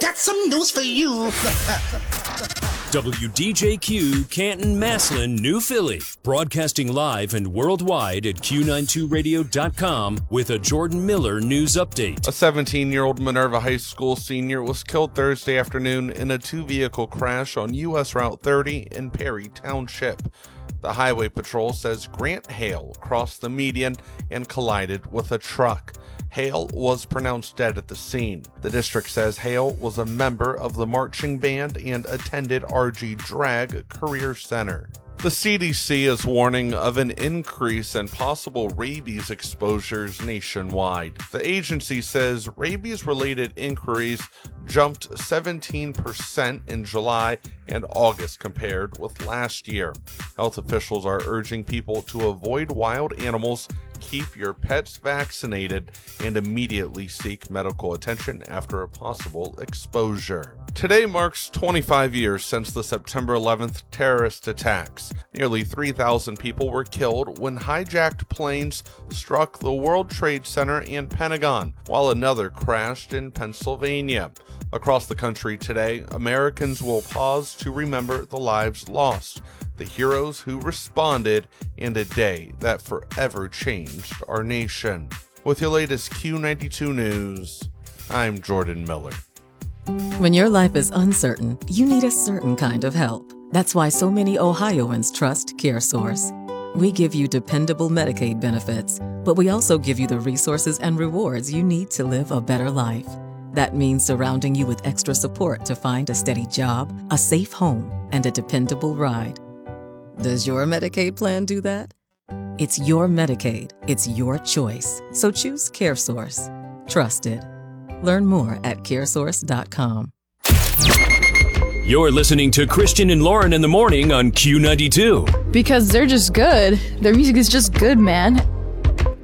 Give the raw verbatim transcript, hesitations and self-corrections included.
got some news for you. W D J Q, Canton, Massillon, New Philly. Broadcasting live and worldwide at Q ninety-two radio dot com with a Jordan Miller news update. A seventeen-year-old Minerva High School senior was killed Thursday afternoon in a two-vehicle crash on U S Route thirty in Perry Township. The Highway Patrol says Grant Hale crossed the median and collided with a truck. Hale was pronounced dead at the scene. The district says Hale was a member of the marching band and attended R G Drag Career Center. The C D C is warning of an increase in possible rabies exposures nationwide. The agency says rabies-related inquiries jumped seventeen percent in July and August compared with last year. Health officials are urging people to avoid wild animals, keep your pets vaccinated, and immediately seek medical attention after a possible exposure. Today marks twenty-five years since the September eleventh terrorist attacks. Nearly three thousand people were killed when hijacked planes struck the World Trade Center and Pentagon, while another crashed in Pennsylvania. Across the country today, Americans will pause to remember the lives lost, the heroes who responded, and a day that forever changed our nation. With your latest Q ninety-two News, I'm Jordan Miller. When your life is uncertain, you need a certain kind of help. That's why so many Ohioans trust CareSource. We give you dependable Medicaid benefits, but we also give you the resources and rewards you need to live a better life. That means surrounding you with extra support to find a steady job, a safe home, and a dependable ride. Does your Medicaid plan do that? It's your Medicaid. It's your choice. So choose CareSource. Trust it. Learn more at care source dot com. You're listening to Christian and Lauren in the morning on Q ninety-two. Because they're just good. Their music is just good, man.